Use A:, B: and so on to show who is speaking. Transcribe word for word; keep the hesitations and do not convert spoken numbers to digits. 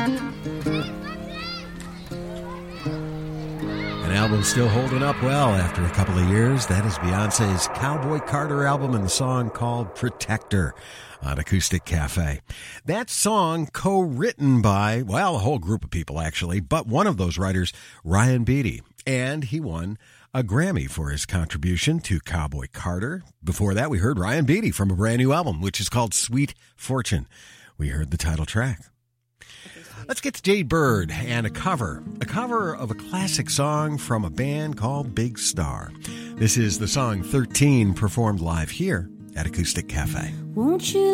A: An album still holding up well after a couple of years. That is Beyonce's Cowboy Carter album and the song called Protector on Acoustic Cafe. That song co-written by, well, a whole group of people actually, but one of those writers, Ryan Beatty, and he won a Grammy for his contribution to Cowboy Carter. Before that, we heard Ryan Beatty from a brand new album, which is called Sweet Fortune. We heard the title track. Let's get to Jade Bird and a cover, a cover of a classic song from a band called Big Star. This is the song thirteen performed live here at Acoustic Cafe.
B: Won't you